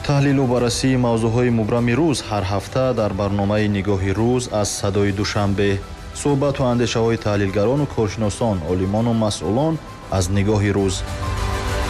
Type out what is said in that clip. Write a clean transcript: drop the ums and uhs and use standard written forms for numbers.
таҳлилу баррасии мавзӯъҳои мубрами рӯз ҳар ҳафта дар барномаи нигоҳи рӯз аз садои душанбе. суҳбату андешаҳои таҳлилгарону коршиносон, олимону масъулон аз нигоҳи рӯз.